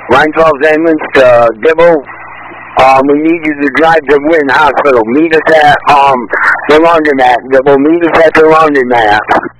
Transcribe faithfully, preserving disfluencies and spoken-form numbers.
Line twelve ambulance to Dibble. Um, we need you to drive to Wynn Hospital. Meet us at um the laundromat. Dibble, meet us at the laundromat.